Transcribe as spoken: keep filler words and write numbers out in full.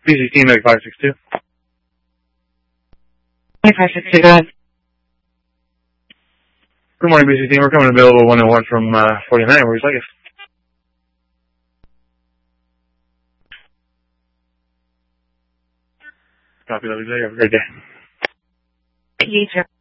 B C T, Medic five six two. Medic five six two, go ahead. Good morning, B C T. We're coming available one oh one from uh, forty-nine. Where would you like us? Copy that, Have a great day. You too.